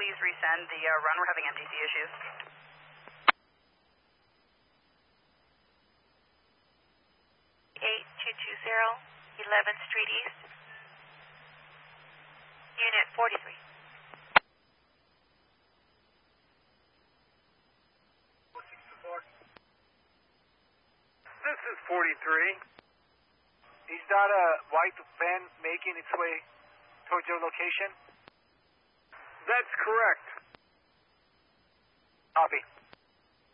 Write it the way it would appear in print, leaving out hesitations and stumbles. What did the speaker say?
please resend the run? We're having MTC issues. 8220 11th Street East. Unit 43. This is 43. Is that a white van making its way towards your location? That's correct. Copy.